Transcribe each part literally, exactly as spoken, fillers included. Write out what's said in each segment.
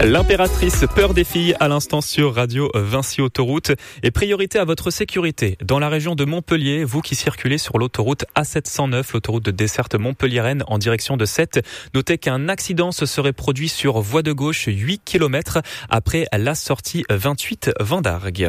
L'impératrice peur des filles à l'instant sur Radio Vinci Autoroute et priorité à votre sécurité. Dans la région de Montpellier, vous qui circulez sur l'autoroute A sept cent neuf, l'autoroute de desserte Montpellier-Rennes en direction de Sète, notez qu'un accident se serait produit sur voie de gauche huit kilomètres après la sortie vingt-huit Vendargues.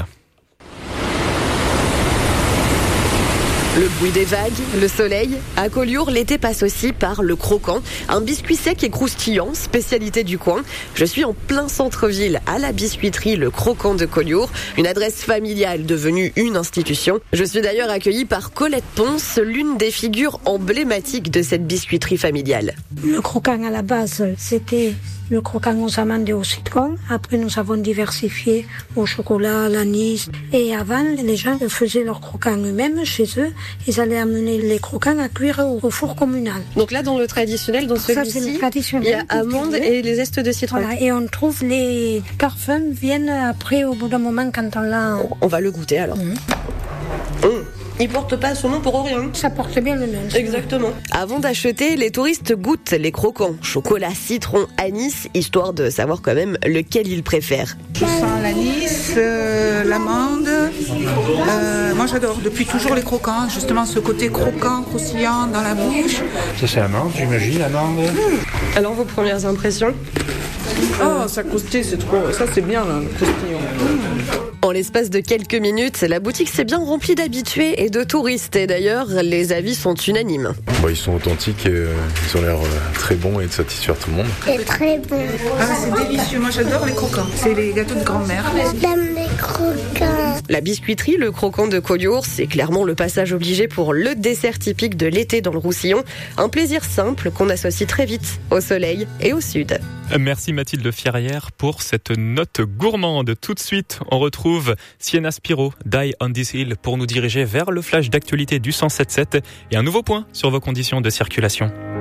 Le bruit des vagues, le soleil. À Collioure, l'été passe aussi par le croquant, un biscuit sec et croustillant, spécialité du coin. Je suis en plein centre-ville, à la biscuiterie Le Croquant de Collioure, une adresse familiale devenue une institution. Je suis d'ailleurs accueillie par Colette Ponce, l'une des figures emblématiques de cette biscuiterie familiale. Le croquant à la base, c'était le croquant aux amandes et au citron. Après, nous avons diversifié au chocolat, à l'anis. Et avant, les gens faisaient leurs croquants eux-mêmes chez eux. Ils allaient amener les croquants à cuire au, au four communal. Donc là, dans le traditionnel, dans celui-ci, il y a amandes et les zestes de citron. Voilà, et on trouve les parfums viennent après, au bout d'un moment, quand on l'a... On va le goûter alors. Mmh. Mmh. Il porte pas son nom pour rien. Ça porte bien le nom. Exactement. Avant d'acheter, les touristes goûtent les croquants, chocolat, citron, anis, histoire de savoir quand même lequel ils préfèrent. Je sens l'anis, euh, l'amande. Euh, moi j'adore depuis toujours les croquants, justement ce côté croquant, croustillant dans la bouche. Ça c'est l'amande, j'imagine, l'amande. Mmh. Alors vos premières impressions? Oh, ça croustille, c'est trop. Ça c'est bien là, le croustillant. Mmh. En l'espace de quelques minutes, la boutique s'est bien remplie d'habitués et de touristes. Et d'ailleurs, les avis sont unanimes. Bon, ils sont authentiques, euh, ils ont l'air euh, très bons et de satisfaire tout le monde. C'est très bon. Ah, c'est délicieux. Moi, j'adore les croquants. C'est les gâteaux de grand-mère. J'aime les croquants. La biscuiterie, le croquant de Collioure, c'est clairement le passage obligé pour le dessert typique de l'été dans le Roussillon. Un plaisir simple qu'on associe très vite au soleil et au sud. Merci Mathilde Ferrière pour cette note gourmande. Tout de suite, on retrouve Sienna Spiro, Die on this Hill, pour nous diriger vers le flash d'actualité du cent sept sept et un nouveau point sur vos conditions de circulation.